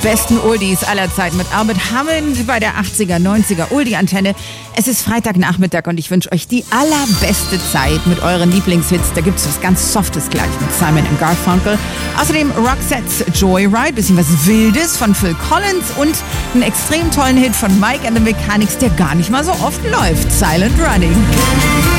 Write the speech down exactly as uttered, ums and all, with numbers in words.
besten Oldies aller Zeiten mit Albert Hammond bei der achtziger, neunziger Oldie-Antenne. Es ist Freitagnachmittag und ich wünsche euch die allerbeste Zeit mit euren Lieblingshits. Da gibt es was ganz Softes gleich mit Simon and Garfunkel. Außerdem Roxette's Joyride, bisschen was Wildes von Phil Collins und einen extrem tollen Hit von Mike and the Mechanics, der gar nicht mal so oft läuft. Silent Running.